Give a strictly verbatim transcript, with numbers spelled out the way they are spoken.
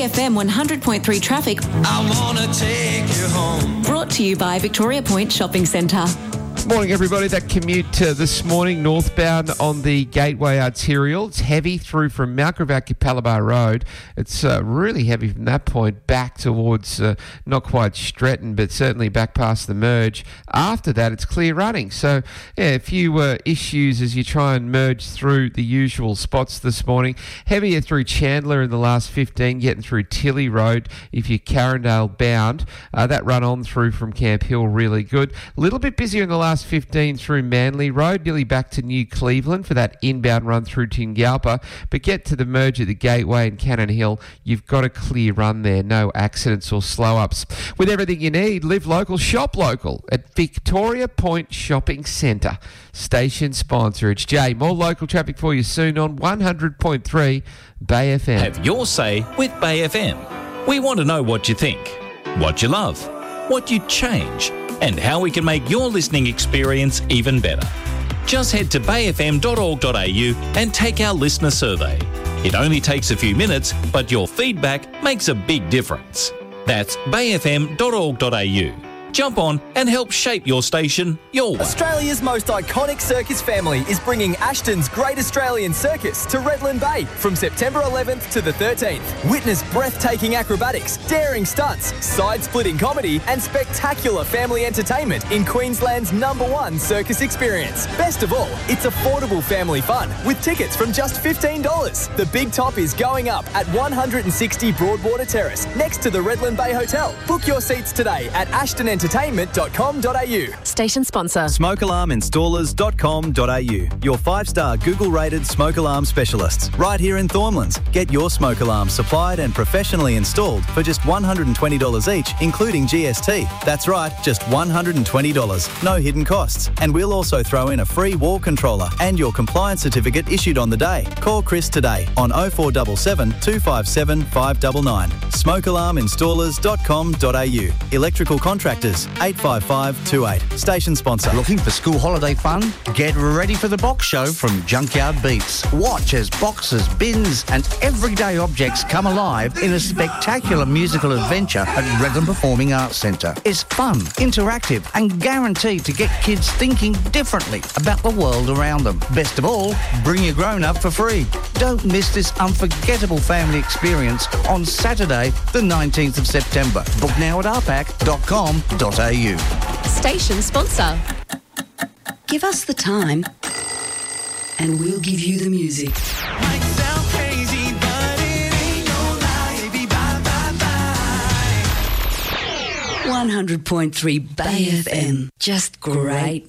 F M one hundred point three traffic. I wanna take you home. Brought to you by Victoria Point Shopping Centre. Morning, everybody. That commute uh, this morning northbound on the Gateway Arterial. It's heavy through from Mount Gravatt Capalaba Road. It's uh, really heavy from that point back towards uh, not quite Stretton, but certainly back past the merge. After that, it's clear running. So, yeah, a few uh, issues as you try and merge through the usual spots this morning. Heavier through Chandler in the last fifteen, getting through Tilly Road if you're Carindale bound. Uh, that run on through from Camp Hill, really good. A little bit busier in the last fifteen through Manly Road, nearly back to New Cleveland for that inbound run through Tingalpa. But get to the merge at the Gateway and Cannon Hill, you've got a clear run there. No accidents or slow-ups. With everything you need, live local, shop local at Victoria Point Shopping Centre. Station sponsor. It's Jay. More local traffic for you soon on one hundred point three Bay F M. Have your say with Bay F M. We want to know what you think, what you love, what you'd change, and how we can make your listening experience even better. Just head to bay f m dot org dot a u and take our listener survey. It only takes a few minutes, but your feedback makes a big difference. That's bay f m dot org dot a u. Jump on and help shape your station your way. Australia's most iconic circus family is bringing Ashton's Great Australian Circus to Redland Bay from September eleventh to the thirteenth. Witness breathtaking acrobatics, daring stunts, side-splitting comedy and spectacular family entertainment in Queensland's number one circus experience. Best of all, it's affordable family fun with tickets from just fifteen dollars. The big top is going up at one hundred sixty Broadwater Terrace next to the Redland Bay Hotel. Book your seats today at ashton entertainment dot com dot a u. Station sponsor. smoke alarm installers dot com dot a u. Your five-star Google-rated smoke alarm specialists. Right here in Thornlands. Get your smoke alarm supplied and professionally installed for just one hundred twenty dollars each, including G S T. That's right, just one hundred twenty dollars. No hidden costs. And we'll also throw in a free wall controller and your compliance certificate issued on the day. Call Chris today on oh four seven seven, two five seven, five nine nine. smoke alarm installers dot com dot a u. Electrical contractors, eight five five two eight. Station sponsor. Looking for school holiday fun? Get ready for the box show from Junkyard Beats. Watch as boxes, bins and everyday objects come alive in a spectacular musical adventure at Redland Performing Arts Centre. It's fun, interactive and guaranteed to get kids thinking differently about the world around them. Best of all, bring your grown-up for free. Don't miss this unforgettable family experience on Saturday the nineteenth of September. Book now at r pac dot com dot a u. Station sponsor. Give us the time and we'll give you the music. Might sound crazy, but it ain't no lie. Baby, bye, bye, bye. one hundred point three Bay F M. Just great